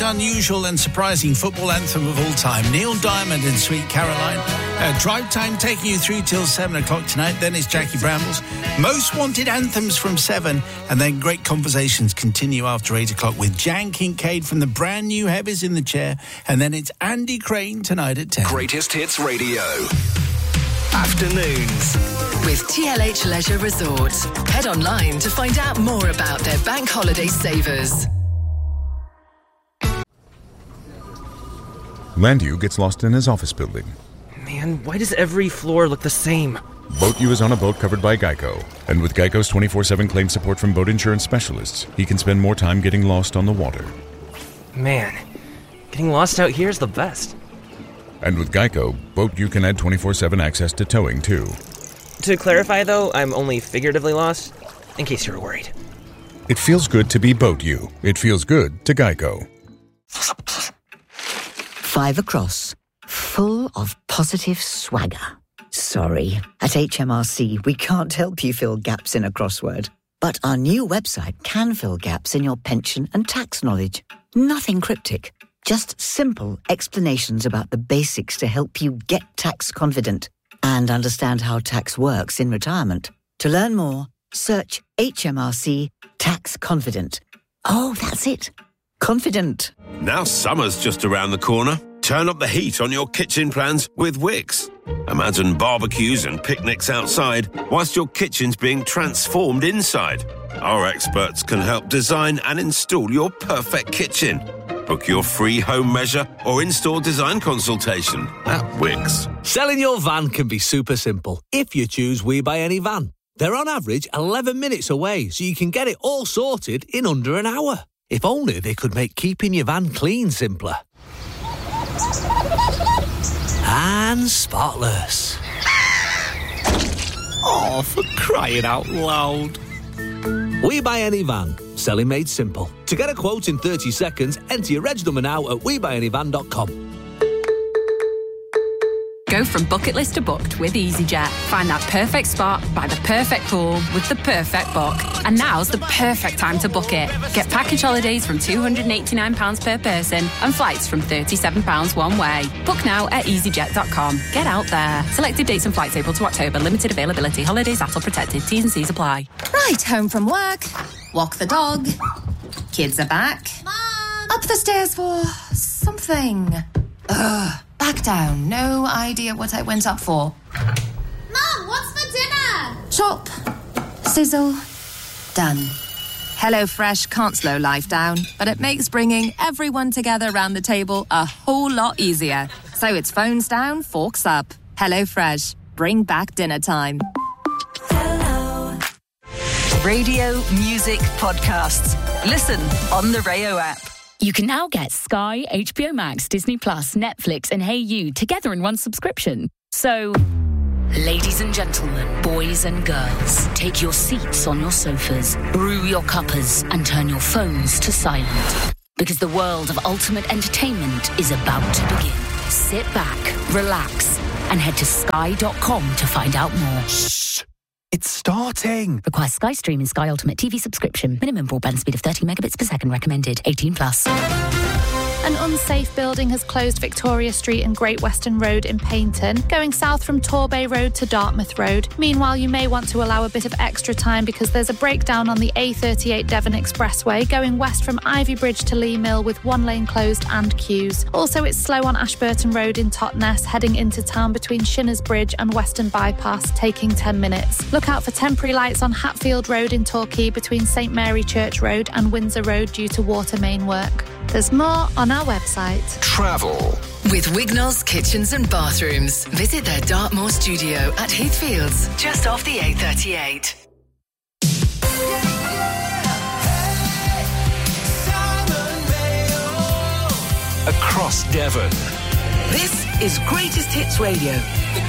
most unusual and surprising football anthem of all time, Neil Diamond and Sweet Caroline. Drive Time taking you through till 7 o'clock tonight. Then it's Jackie Brambles. Most Wanted Anthems from 7. And then Great Conversations continue after 8 o'clock with Jan Kincaid from the brand new Heavies in the Chair. And then it's Andy Crane tonight at 10. Greatest Hits Radio. Afternoons. With TLH Leisure Resort. Head online to find out more about their bank holiday savers. Landu gets lost in his office building. Man, why does every floor look the same? BoatU is on a boat covered by Geico. And with Geico's 24/7 claim support from boat insurance specialists, he can spend more time getting lost on the water. Man, getting lost out here is the best. And with Geico, BoatU can add 24/7 access to towing, too. To clarify, though, I'm only figuratively lost, in case you were worried. It feels good to be BoatU. It feels good to Geico. 5 across, full of positive swagger. Sorry, at HMRC we can't help you fill gaps in a crossword. But our new website can fill gaps in your pension and tax knowledge. Nothing cryptic, just simple explanations about the basics to help you get tax confident and understand how tax works in retirement. To learn more, search HMRC Tax Confident. Oh, that's it. Confident. Now summer's just around the corner. Turn up the heat on your kitchen plans with Wix. Imagine barbecues and picnics outside whilst your kitchen's being transformed inside. Our experts can help design and install your perfect kitchen. Book your free home measure or in-store design consultation at Wix. Selling your van can be super simple if you choose We Buy Any Van. They're on average 11 minutes away, so you can get it all sorted in under an hour. If only they could make keeping your van clean simpler. And spotless. Oh, for crying out loud. We Buy Any Van. Selling made simple. To get a quote in 30 seconds, enter your reg number now at webuyanyvan.com. Go from bucket list to booked with EasyJet. Find that perfect spot by the perfect pool with the perfect book. And now's the perfect time to book it. Get package holidays from £289 per person and flights from £37 one way. Book now at easyjet.com. Get out there. Selected dates and flights April to October. Limited availability. Holidays ATOL protected. T's and C's apply. Right, home from work. Walk the dog. Kids are back. Mom! Up the stairs for something. Ugh. Back down. No idea what I went up for. Mom, what's for dinner? Chop. Sizzle. Done. HelloFresh can't slow life down, but it makes bringing everyone together around the table a whole lot easier. So it's phones down, forks up. HelloFresh. Bring back dinner time. Hello. Radio, music, podcasts. Listen on the Rayo app. You can now get Sky, HBO Max, Disney Plus, Netflix and Hey You together in one subscription. So, ladies and gentlemen, boys and girls, take your seats on your sofas, brew your cuppers and turn your phones to silent. Because the world of ultimate entertainment is about to begin. Sit back, relax and head to sky.com to find out more. Shh! It's starting! Requires Sky Stream and Sky Ultimate TV subscription. Minimum broadband speed of 30 megabits per second recommended. 18 plus. An unsafe building has closed Victoria Street and Great Western Road in Paignton, going south from Torbay Road to Dartmouth Road. Meanwhile, you may want to allow a bit of extra time because there's a breakdown on the A38 Devon Expressway going west from Ivy Bridge to Lee Mill with one lane closed and queues. Also, it's slow on Ashburton Road in Totnes, heading into town between Shinners Bridge and Western Bypass, taking 10 minutes. Look out for temporary lights on Hatfield Road in Torquay between St Mary Church Road and Windsor Road due to water main work. There's more on our website. Travel. With Wignall's Kitchens and Bathrooms. Visit their Dartmoor studio at Heathfields, just off the A38. Across Devon. This is Greatest Hits Radio.